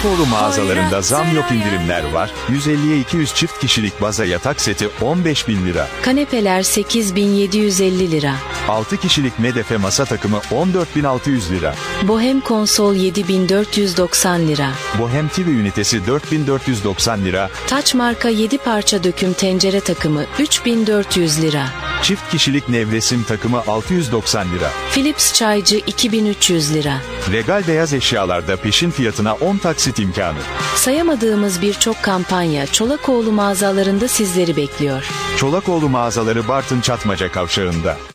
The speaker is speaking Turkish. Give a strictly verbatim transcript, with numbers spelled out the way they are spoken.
Çolakoğlu mağazalarında zam yok indirimler var. yüz elliye iki yüz çift kişilik baza yatak seti on beş bin lira. Kanepeler sekiz bin yedi yüz elli lira. altı kişilik medefe masa takımı on dört bin altı yüz lira. Bohem konsol yedi bin dört yüz doksan lira. Bohem T V ünitesi dört bin dört yüz doksan lira. Taç marka yedi parça döküm tencere takımı üç bin dört yüz lira. Çift kişilik nevresim takımı altı yüz doksan lira. Philips çaycı iki bin üç yüz lira. Regal beyaz eşyalarda peşin fiyatına on taksit imkanı. Sayamadığımız birçok kampanya Çolakoğlu mağazalarında sizleri bekliyor. Çolakoğlu mağazaları Bartın Çatmaca Kavşağı'nda.